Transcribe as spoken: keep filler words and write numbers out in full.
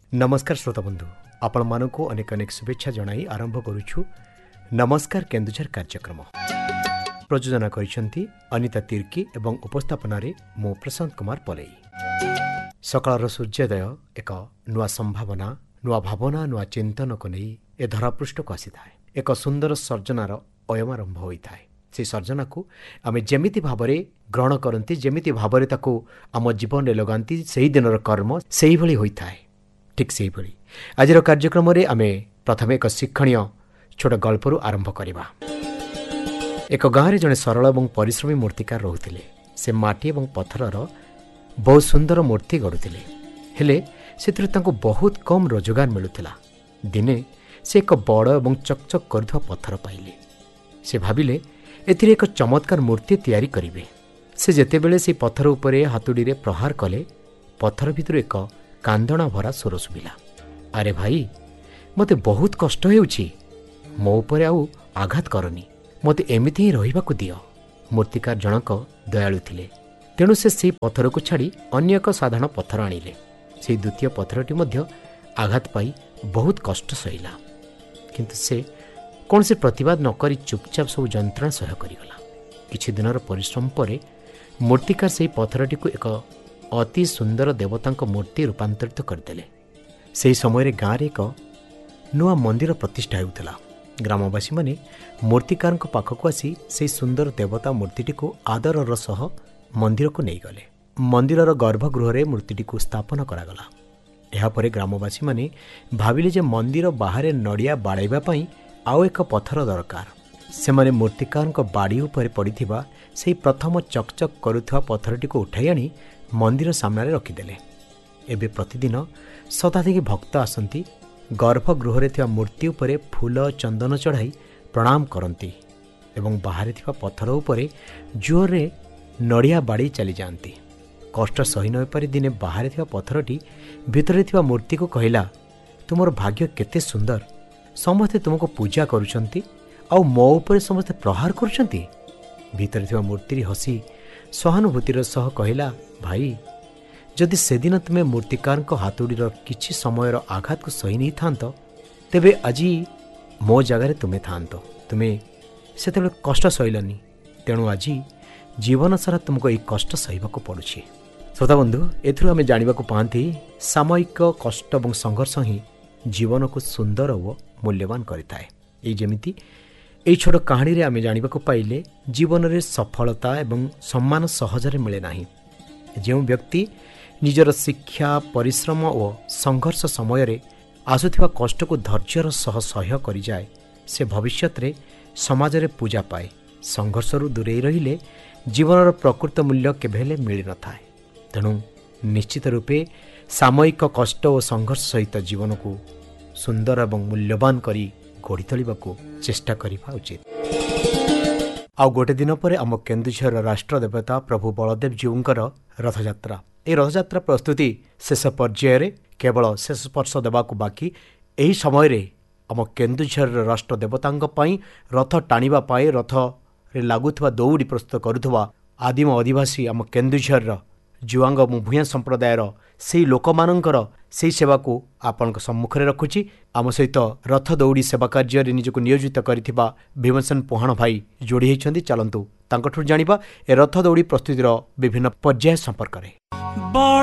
नमस्कार श्रोता बंधु आपण मानक अनेक अनेक शुभेच्छा जनाई आरंभ करुछु नमस्कार केन्दुझर कार्यक्रम प्रयोजना करिसेंती अनिता तिर्की एवं उपस्थापना रे मो प्रशांत कुमार पलई। सकाळर सूर्योदय एक नुआ संभावना नुआ भावना नुआ चिंतन को नहीं ए धरापृष्ठ को आसी थाए। एक सुंदर सर्जनार अयमारंभ होइथाए। से सर्जना को आमे जेमिति भाबरे ग्रहण करंती जेमिति भाबरे ताको आम जीवन रे लगांती सेही दिनर कर्म सेही भली होइथाए। ठीक सेही भली आजिर कार्यक्रम रे आमे प्रथमे एक शिक्षणीय छोट गल्परु आरंभ करिबा। एक गाँव रे जने सरल एवं परिश्रमी मूर्तिकार रहुथिले। से माटी एवं पत्थरर बहुत सुंदर मूर्ति गढ़ुथिले। हेले सेथिरु तांको बहुत कम रोजगार मिलुथिला। दिने से एक बड़ एवं चकचक करुवा पत्थर पाइले। से भाबिले एथिरे एक चमत्कार मूर्ति तैयारी करिवे। से जेतेबेले से पत्थर उपरे हातुड़ी रे प्रहार कले पत्थर भितर एक कांदणा भरा स्वर सुबिला। अरे भाई मते बहुत कष्ट हेउछि, मो उपरे आउ आघात करनी, मते एमिति ही रहिबाकु दियो। मूर्तिकार जनक दयालु थिले, तेणु से सेही पत्थर को छाड़ी अन्य एक साधारण पत्थर आनिले। सेही द्वितीय पत्थरटी मध्य आघात पाई बहुत कष्ट सहिला, किंतु से कौन से प्रतिवाद नकरी चुपचाप सब जंत्रणा सह करिगला। किछि दिनर परिश्रम परे मूर्तिकार सेही पत्थरटी को एक अति सुंदर देवतांक मूर्ति रूपांतरित करदेले। सेही समय गाँव रे एक नुआ मंदिर प्रतिष्ठा हेउथला। ग्रामवासी माने मूर्तिकार पाखक आसी सेही सुंदर देवता मूर्तिटी को आदरर सह मंदिर को नहीं गले। मंदिरर गर्भगृह रे मूर्तिटी को स्थापन करागला। एहा परे ग्रामवासी माने भाविले जे मंदिर बाहर नड़िया बाड़ाइबा पई आउ एक पत्थर दरकार। से माने मूर्तिकार बाड़ी उपरे पड़िथिबा सेही प्रथम चकचक करुथवा पत्थरटी को उठाई आनी मंदिर सामने रखिदेले। एबे प्रतिदिन शताधिक भक्त आसंती गर्भगृह रे थिबा मूर्ति उपरे फूल चंदन चढ़ाई प्रणाम करती एवं बाहर थिबा पत्थर उपरे जोर रे नड़िया बाड़ी चली जाती। कष्ट सही न पारि दिने बाहर थिबा पत्थरटी भितर थिबा मूर्ति को कहला, तुमर भाग्य केते सुंदर, समस्ते तुमको पूजा करुछंती आउ मो उपरे समस्ते प्रहार करुछंती। भितर थिबा मूर्ति हसी सहानुभूतिर सह कहला, भाई जदि सेदिन तुमे मूर्तिकार हातुड़ीर किछि समयर आघात को सही नहीं थांत तेबे आजी मो जगार तुमे थांत। तुमे सेतेबेले कष्ट सहिलानी, तेणु आजी जीवन सारा तुमको यही कष्ट सहिबाको पड़ुछि। श्रोता बंधु एथुरु आमे जानिबाको पांती सामयिक कष्ट और संघर्ष ही जीवन को सुंदर और मूल्यवान करिथाए। एई जेमिति एई छोट कहानी रे आमे जानिबाको पाइले जीवन रे सफलता एवं सम्मान सहजरे मिले नाही। जो व्यक्ति निजर शिक्षा परिश्रम और संघर्ष समय रे आसुथिबा कष्ट को धैर्यर सह सह्य करि जाए से भविष्यत रे समाज रे पूजा पाए। संघर्ष रु दूरे रहिले जीवन प्रकृत मूल्य केबेले मिल न थाए। तेणु निश्चित रूपे सामयिक कष्ट और संघर्ष सहित जीवन को सुंदर एवं मूल्यवान करी गढ़ी तोलिबाकू चेष्टा करिबा उचित। आउ गोटे दिन पर आम केन्दुझर राष्ट्र देवता प्रभु बलदेव जीउंकर रथयात्रा। ए रथयात्रा प्रस्तुति शेष पर्यायर केवल शेष स्पर्श देवाकू बाकी। एही समय रे आम केन्दुझर राष्ट्र देवतांक पई रथ टाणिबा पाए रथ रे लागुथवा दौड़ी प्रस्तुत करुथवा आदिम आदिवासी आम केन्दुझर जुआंग भूया संप्रदायर से लोकमानंकर से सेवा को आपण सम्मुख में रखुची। आम सहित रथ दौड़ी सेवा कार्य निजक नियोजित करिथिबा भीमसेन पोहाण भाई जोड़ी होइछन्ती। चलंतु तांकठु जानिबा ए रथ दौड़ी प्रस्तुतिर विभिन्न पर्याय संपर्क रे।